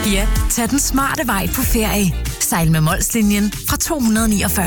Ja, tag den smarte vej på ferie. Sejl med Molslinjen fra 249.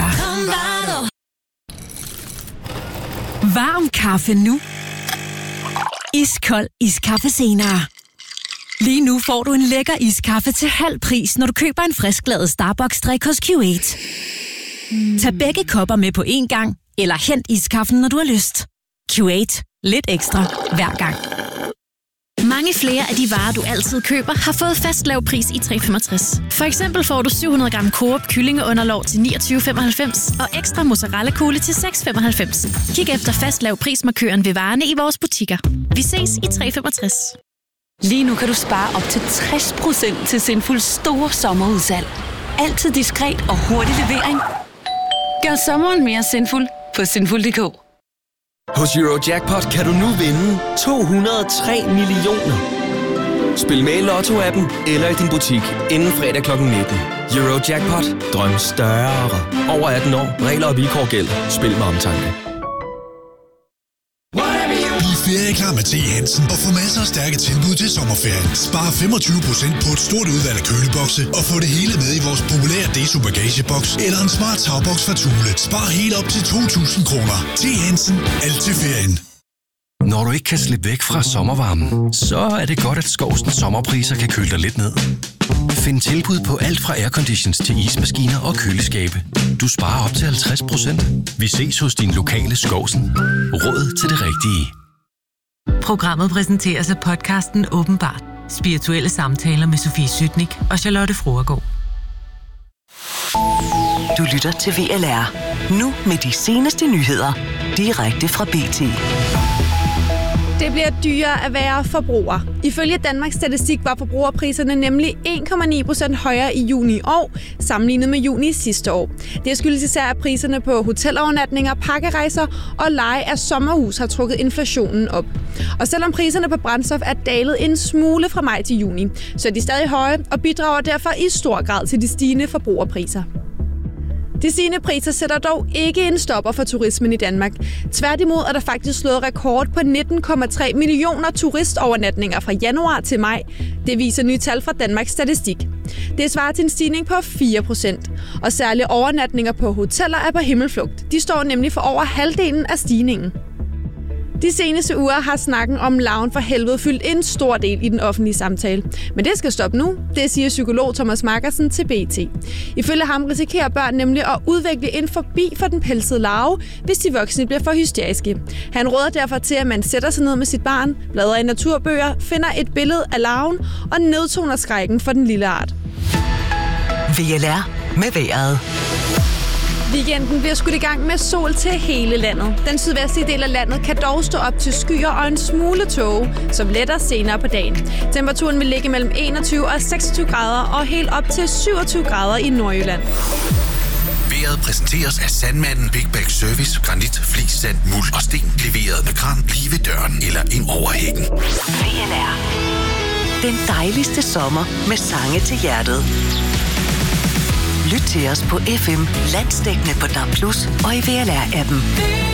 Varm kaffe nu. Iskold iskaffe senere. Lige nu får du en lækker iskaffe til halv pris, når du køber en frisklavet Starbucks-drik hos Q8. Tag begge kopper med på én gang, eller hent iskaffen, når du har lyst. Q8. Lidt ekstra hver gang. Mange flere af de varer, du altid køber, har fået fast lav pris i 365. For eksempel får du 700 gram Coop kyllingeunderlov til 29,95 og ekstra mozzarella-kugle til 6,95. Kig efter fast lav prismarkøren ved varerne i vores butikker. Vi ses i 365. Lige nu kan du spare op til 60% til Sinfuls store sommerudsalg. Altid diskret og hurtig levering. Gør sommeren mere sinful på sinful.dk. Hos Eurojackpot kan du nu vinde 203 millioner. Spil med i Lotto-appen eller i din butik inden fredag kl. 19. Eurojackpot. Drøm større. Over 18 år. Regler og vilkår gælder. Spil med omtanke. Bliv ferieklar med T. Hansen og få masser af stærke tilbud til sommerferien. Spar 25% på et stort udvalg af kølebokse og få det hele med i vores populære Deso bagageboks eller en smart tagboks fra Thule. Spar helt op til 2.000 kroner. T. Hansen. Alt til ferien. Når du ikke kan slippe væk fra sommervarmen, så er det godt, at Skovsens sommerpriser kan køle dig lidt ned. Find tilbud på alt fra airconditions til ismaskiner og køleskabe. Du sparer op til 50%. Vi ses hos din lokale Skovsen. Råd til det rigtige. Programmet præsenteres af podcasten Åbenbart. Spirituelle samtaler med Sofie Sytnik og Charlotte Froergaard. Du lytter til VLR. Nu med de seneste nyheder. Direkte fra BT. Det bliver dyrere at være forbruger. Ifølge Danmarks Statistik var forbrugerpriserne nemlig 1,9% højere i juni i år, sammenlignet med juni sidste år. Det skyldes især, at priserne på hotelovernatninger, pakkerejser og leje af sommerhus har trukket inflationen op. Og selvom priserne på brændstof er dalet en smule fra maj til juni, så er de stadig høje og bidrager derfor i stor grad til de stigende forbrugerpriser. De stigende priser sætter dog ikke en stopper for turismen i Danmark. Tværtimod er der faktisk slået rekord på 19,3 millioner turistovernatninger fra januar til maj. Det viser nye tal fra Danmarks Statistik. Det svarer til en stigning på 4%. Og særligt overnatninger på hoteller er på himmelflugt. De står nemlig for over halvdelen af stigningen. De seneste uger har snakken om larven for helvede fyldt en stor del i den offentlige samtale. Men det skal stoppe nu, det siger psykolog Thomas Markersen til BT. Ifølge ham risikerer børn nemlig at udvikle en fobi for den pelsede larve, hvis de voksne bliver for hysteriske. Han råder derfor til, at man sætter sig ned med sit barn, bladrer i naturbøger, finder et billede af larven og nedtoner skrækken for den lille art. VLR med vejret. Weekenden bliver skudt i gang med sol til hele landet. Den sydvestlige del af landet kan dog stå op til skyer og en smule tåge, som letter senere på dagen. Temperaturen vil ligge mellem 21 og 26 grader og helt op til 27 grader i Nordjylland. Vejret præsenteres af Sandmanden Big Bag Service. Granit, flis, sand, muld og sten. Leveret med kran lige ved døren eller ind over hækken. VLR. Den dejligste sommer med sange til hjertet. Lyt til os på FM, landsdækkende på DAB+ og i VLR-appen.